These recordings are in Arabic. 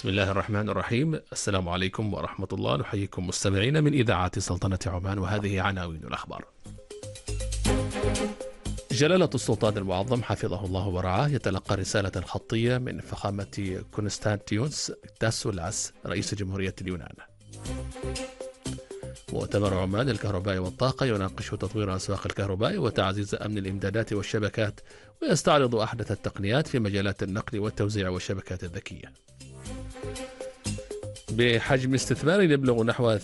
بسم الله الرحمن الرحيم. السلام عليكم ورحمة الله. نحييكم مستمعين من إذاعة سلطنة عمان، وهذه عناوين الأخبار. جلالة السلطان المعظم حفظه الله ورعاه يتلقى رسالة خطية من فخامة كونستانتيوس تاسولاس رئيس جمهورية اليونان. مؤتمر عمان للكهرباء والطاقة يناقش تطوير أسواق الكهرباء وتعزيز أمن الإمدادات والشبكات، ويستعرض أحدث التقنيات في مجالات النقل والتوزيع والشبكات الذكية. بحجم استثمار يبلغ نحو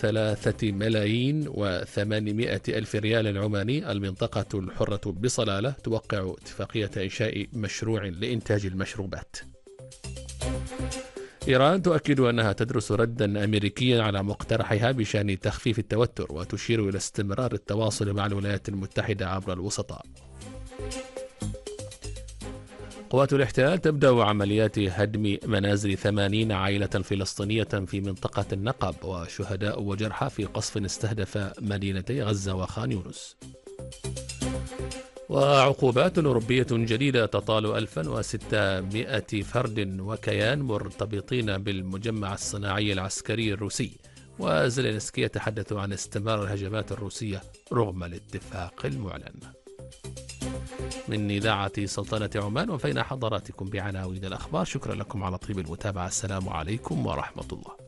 3,800,000 ريال عماني، المنطقة الحرة بصلالة توقع اتفاقية إنشاء مشروع لإنتاج المشروبات. إيران تؤكد أنها تدرس ردا أمريكيا على مقترحها بشأن تخفيف التوتر، وتشير إلى استمرار التواصل مع الولايات المتحدة عبر الوسطاء. قوات الاحتلال تبدأ عمليات هدم منازل 80 عائلة فلسطينية في منطقة النقب، وشهداء وجرحى في قصف استهدف مدينتي غزة وخان يونس. وعقوبات أوروبية جديدة تطال 1600 فرد وكيان مرتبطين بالمجمع الصناعي العسكري الروسي. وزيلينسكي يتحدث عن استمرار الهجمات الروسية رغم الاتفاق المعلن. من إذاعة سلطنة عمان وفينا حضراتكم بعناوين الأخبار. شكرا لكم على طيب المتابعة. السلام عليكم ورحمة الله.